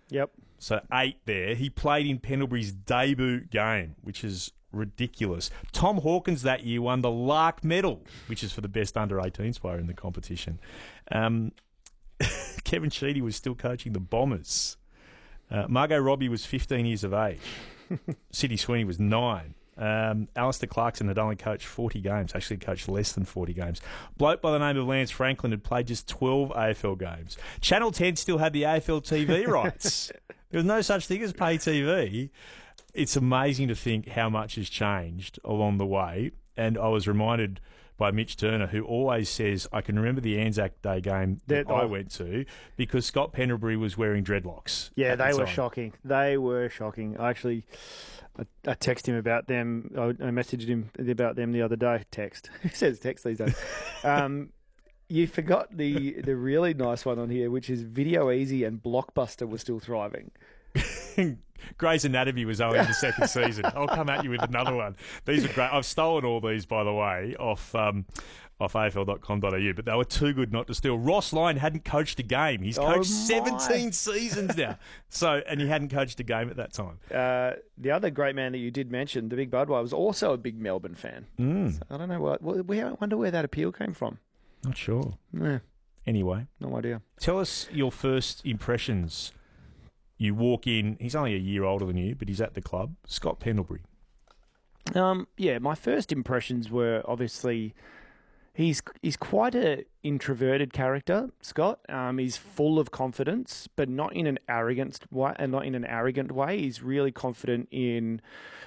Yep. So 8 there. He played in Pendlebury's debut game, which is ridiculous. Tom Hawkins that year won the Lark Medal, which is for the best under-18s player in the competition. Kevin Sheedy was still coaching the Bombers. Margot Robbie was 15 years of age. Sidney Sweeney was 9. Alistair Clarkson had only coached 40 games, actually coached less than 40 games. Bloke by the name of Lance Franklin had played just 12 AFL games. Channel 10 still had the AFL TV rights. There was no such thing as pay TV. It's amazing to think how much has changed along the way. And I was reminded by Mitch Turner, who always says, I can remember the Anzac Day game that I went to because Scott Pendlebury was wearing dreadlocks. Yeah, they were shocking. They were shocking. I texted him about them. I messaged him about them the other day. Text. Who says text these days? You forgot the really nice one on here, which is Video Easy and Blockbuster were still thriving. Grey's Anatomy was only in the second season. I'll come at you with another one. These are great. I've stolen all these, by the way, off AFL.com.au, but they were too good not to steal. Ross Lyon hadn't coached a game. He's coached 17 seasons now. And he hadn't coached a game at that time. The other great man that you did mention, the Big Budweiser, was also a big Melbourne fan. So I don't know I wonder where that appeal came from. Not sure. Yeah. Anyway. No idea. Tell us your first impressions. You walk in, he's only a year older than you, but he's at the club. Scott Pendlebury. Yeah, my first impressions were obviously he's quite an introverted character, Scott. He's full of confidence, but not in an arrogant way. He's really confident in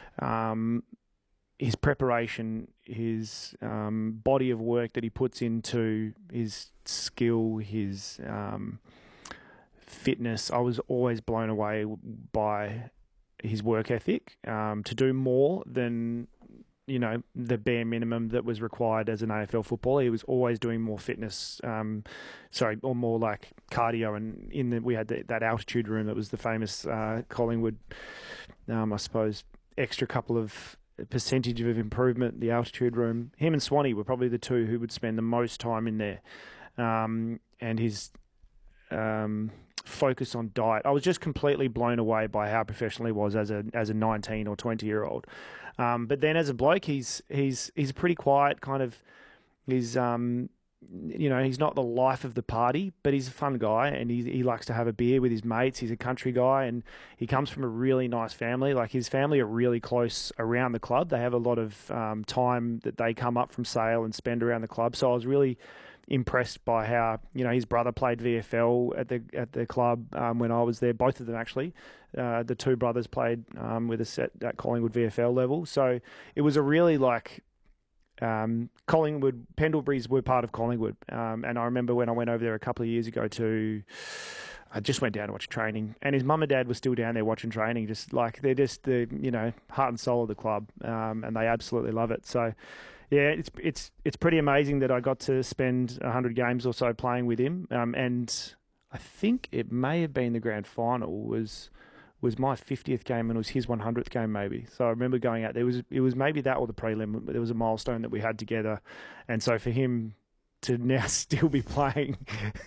his preparation, his body of work that he puts into his skill, his fitness. I was always blown away by his work ethic, to do more than, the bare minimum that was required as an AFL footballer. He was always doing more fitness, or more like cardio. And we had that altitude room that was the famous Collingwood, I suppose, extra couple of percentage of improvement, the altitude room. Him and Swanee were probably the two who would spend the most time in there. And his focus on diet. I was just completely blown away by how professional he was as a 19 or 20-year-old. But then as a bloke, he's pretty quiet, kind of. He's he's not the life of the party, but he's a fun guy, and he likes to have a beer with his mates. He's a country guy, and he comes from a really nice family. Like, his family are really close around the club. They have a lot of time that they come up from Sale and spend around the club. So I was really impressed by how his brother played VFL at the club when I was there. Both of them, actually, the two brothers played with us at Collingwood VFL level. So it was a really Collingwood, Pendlebury's were part of Collingwood, and I remember when I went over there a couple of years ago I just went down to watch training, and his mum and dad were still down there watching training. They're just the heart and soul of the club, and they absolutely love it. So. Yeah, it's pretty amazing that I got to spend 100 games or so playing with him, and I think it may have been the grand final was my 50th game, and it was his 100th game maybe. So I remember going out there. It was maybe that or the prelim, but there was a milestone that we had together, and so for him to now still be playing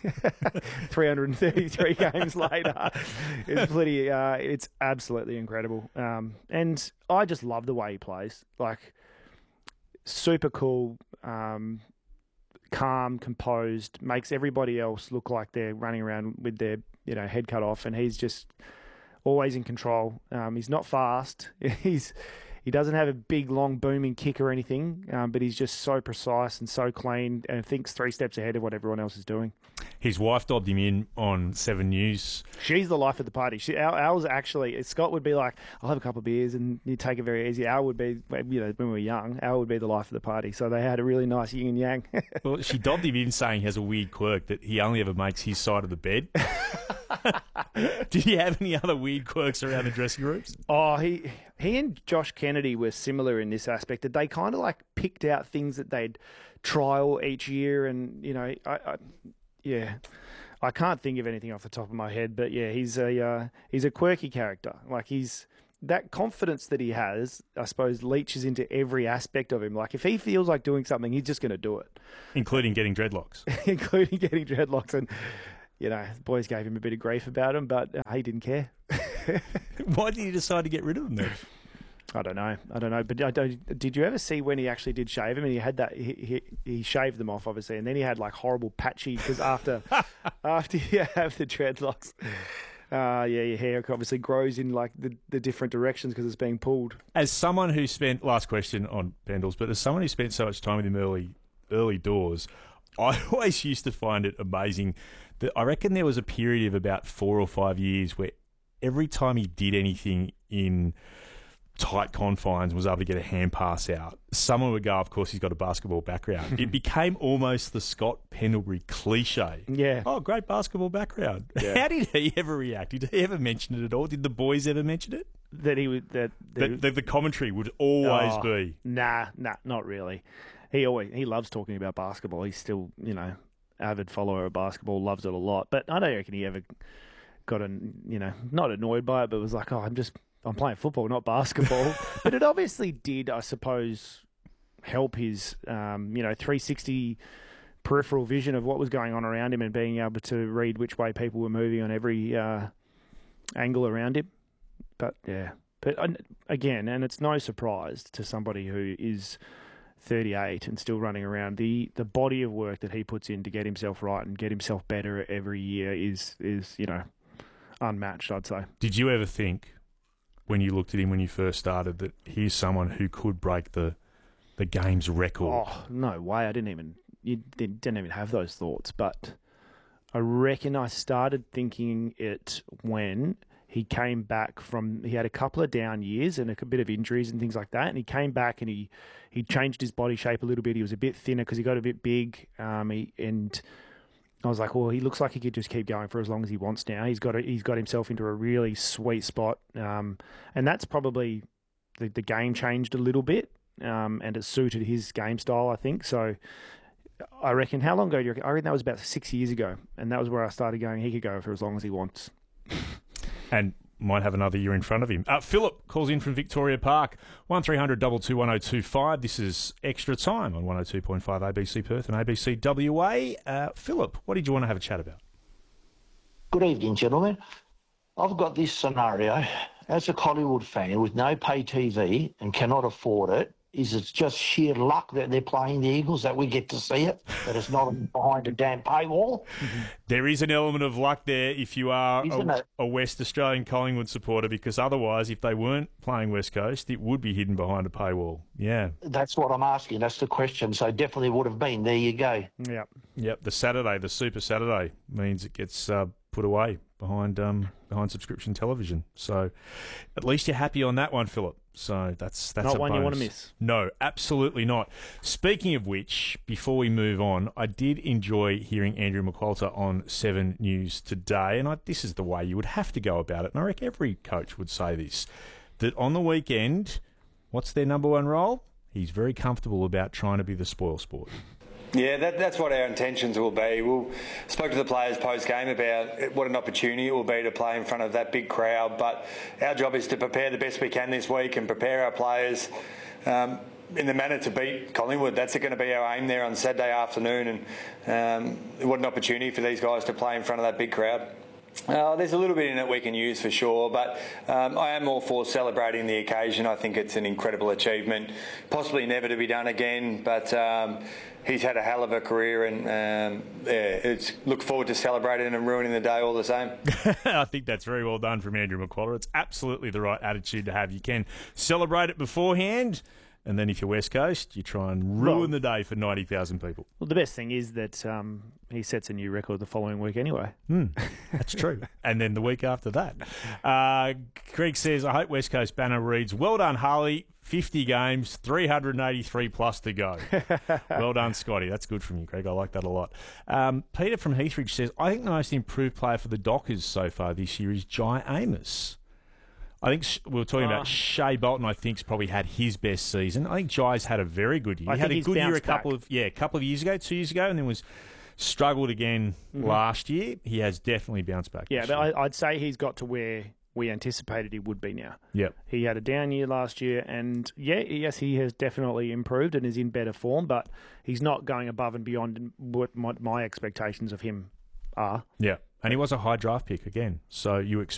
333 games later it's absolutely incredible. And I just love the way he plays. Like, super cool, calm, composed, makes everybody else look like they're running around with their head cut off, and he's just always in control. He's not fast. He doesn't have a big, long, booming kick or anything, but he's just so precise and so clean, and thinks 3 steps ahead of what everyone else is doing. His wife dobbed him in on 7 News. She's the life of the party. Al's actually, Scott would be like, I'll have a couple of beers and you take it very easy. Al would be, when we were young, Al would be the life of the party. So they had a really nice yin and yang. Well, she dobbed him in saying he has a weird quirk that he only ever makes his side of the bed. Did he have any other weird quirks around the dressing rooms? Oh, he and Josh Kennedy were similar in this aspect, that they kind of picked out things that they'd trial each year, and I can't think of anything off the top of my head, but yeah, he's a quirky character. Like, that confidence that he has, I suppose, leaches into every aspect of him. Like, if he feels like doing something, he's just going to do it, including getting dreadlocks. including getting dreadlocks. And the boys gave him a bit of grief about him, but he didn't care. Why did you decide to get rid of him then? I don't know. But did you ever see when he actually did shave him? And he had that. He shaved them off, obviously, and then he had like horrible patchy because after you have the dreadlocks, your hair obviously grows in like the different directions because it's being pulled. As someone who spent last question on Pendles, but as someone who spent so much time with him early doors, I always used to find it amazing that I reckon there was a period of about 4 or 5 years where every time he did anything in tight confines and was able to get a hand pass out, someone would go, of course, he's got a basketball background. It became almost the Scott Pendlebury cliche. Yeah. Oh, great basketball background. Yeah. How did he ever react? Did he ever mention it at all? Did the boys ever mention it? That he would The commentary would always be. Nah, not really. He loves talking about basketball. He's still, avid follower of basketball, loves it a lot. But I don't reckon he ever got not annoyed by it, but was like, I'm playing football, not basketball. But it obviously did, I suppose, help his, 360 peripheral vision of what was going on around him and being able to read which way people were moving on every angle around him. But, yeah. But, again, and it's no surprise to somebody who is 38 and still running around, the body of work that he puts in to get himself right and get himself better every year is unmatched, I'd say. Did you ever think, when you looked at him when you first started, that he's someone who could break the game's record? Oh, no way. I didn't even have those thoughts. But I reckon I started thinking it when he came back he had a couple of down years and a bit of injuries and things like that. And he came back and he changed his body shape a little bit. He was a bit thinner because he got a bit big. And I was like, well, he looks like he could just keep going for as long as he wants now. He's got himself into a really sweet spot. And that's probably the game changed a little bit. And it suited his game style, I think. So I reckon, how long ago do you reckon? I reckon that was about 6 years ago. And that was where I started going, he could go for as long as he wants. And might have another year in front of him. Philip calls in from Victoria Park, 1300 222 1025. This is Extra Time on 102.5 ABC Perth and ABC WA. Philip, what did you want to have a chat about? Good evening, gentlemen. I've got this scenario. As a Collingwood fan with no pay TV and cannot afford it, is it just sheer luck that they're playing the Eagles, that we get to see it, that it's not behind a damn paywall? There is an element of luck there if you are a West Australian Collingwood supporter, because otherwise, if they weren't playing West Coast, it would be hidden behind a paywall. Yeah. That's what I'm asking. That's the question. So definitely would have been. There you go. Yep. The Super Saturday, means it gets put away behind subscription television. So at least you're happy on that one, Philip. So that's not a one bonus. You want to miss. No, absolutely not. Speaking of which, before we move on, I did enjoy hearing Andrew McQualter on 7 News today, and this is the way you would have to go about it. And I reckon every coach would say this, that on the weekend, what's their number one role? He's very comfortable about trying to be the spoil sport. Yeah, that's what our intentions will be. We spoke to the players post-game about what an opportunity it will be to play in front of that big crowd, but our job is to prepare the best we can this week and prepare our players in the manner to beat Collingwood. That's going to be our aim there on Saturday afternoon, and what an opportunity for these guys to play in front of that big crowd. There's a little bit in it we can use for sure, but I am all for celebrating the occasion. I think it's an incredible achievement, possibly never to be done again, but he's had a hell of a career, and look forward to celebrating and ruining the day all the same. I think that's very well done from Andrew McQualter. It's absolutely the right attitude to have. You can celebrate it beforehand, and then if you're West Coast, you try and ruin the day for 90,000 people. Well, the best thing is that he sets a new record the following week anyway. That's true. And then the week after that. Greg says, I hope West Coast banner reads, well done, Harley. 50 games, 383 plus to go. Well done, Scotty. That's good from you, Greg. I like that a lot. Peter from Heathridge says, I think the most improved player for the Dockers so far this year is Jai Amos. I think we were talking about Shea Bolton, I think, has probably had his best season. I think Jai's had a very good year. He had a good year a couple of years ago, 2 years ago, and then struggled again last year. He has definitely bounced back. Yeah, but I'd say he's got to where we anticipated he would be now. Yep. He had a down year last year, and yes, he has definitely improved and is in better form, but he's not going above and beyond what my expectations of him are. Yeah. And he was a high draft pick again. So you expect